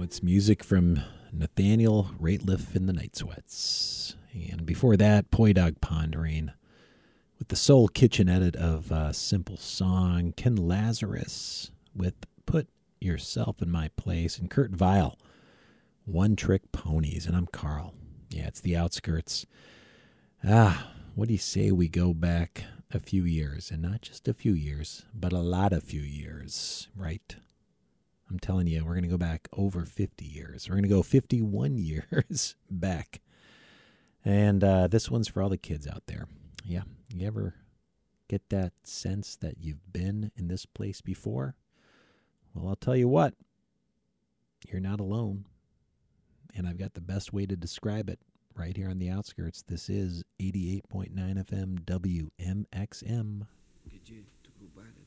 it's music from Nathaniel Rateliff and the Night Sweats. And before that, Poi Dog Pondering with the Soul Kitchen edit of Simple Song. Ken Lazarus with Put Yourself in My Place. And Kurt Vile, One Trick Ponies. And I'm Carl. Yeah, it's the Outskirts. What do you say we go back a few years? And not just a few years, but a lot of few years, right? I'm telling you, we're going to go back over 50 years. We're going to go 51 years back. And this one's for all the kids out there. Yeah, you ever get that sense that you've been in this place before? Well, I'll tell you what. You're not alone. And I've got the best way to describe it right here on the Outskirts. This is 88.9 FM WMXM. Que Dieu te couvre.